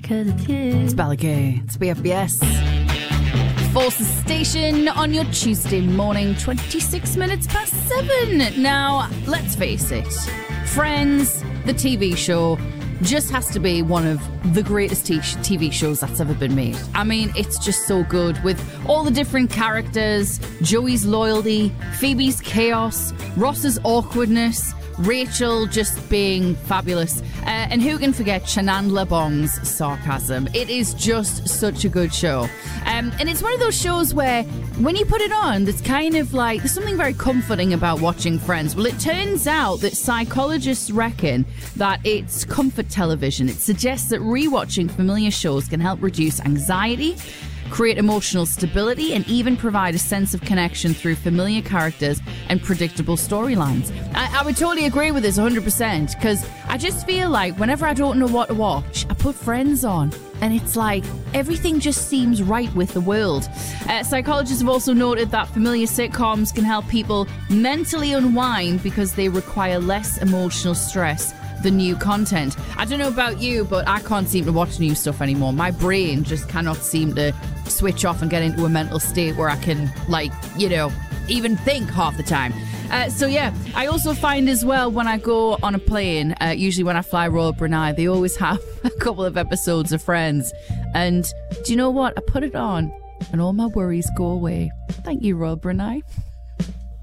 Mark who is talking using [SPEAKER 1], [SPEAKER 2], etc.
[SPEAKER 1] 'cause it's here. It's Balagay. It's BFBS. Forces Station on your Tuesday morning, 26 minutes past 7. Now, let's face it, Friends, the TV show, just has to be one of the greatest TV shows that's ever been made. I mean, it's just so good with all the different characters, Joey's loyalty, Phoebe's chaos, Ross's awkwardness, Rachel just being fabulous, and who can forget Shannon LeBong's sarcasm. It is just such a good show, and it's one of those shows where when you put it on, it's kind of like there's something very comforting about watching Friends. Well, it turns out that psychologists reckon that it's comfort television. It suggests that rewatching familiar shows can help reduce anxiety, create emotional stability, and even provide a sense of connection through familiar characters and predictable storylines. I would totally agree with this 100%, because I just feel like whenever I don't know what to watch, I put Friends on, and it's like everything just seems right with the world. Psychologists have also noted that familiar sitcoms can help people mentally unwind because they require less emotional stress than new content. I don't know about you, but I can't seem to watch new stuff anymore. My brain just cannot seem to switch off and get into a mental state where I can, even think half the time. So yeah, I also find as well when I go on a plane, usually when I fly Royal Brunei, they always have a couple of episodes of Friends. And do you know what? I put it on and all my worries go away. Thank you, Royal Brunei.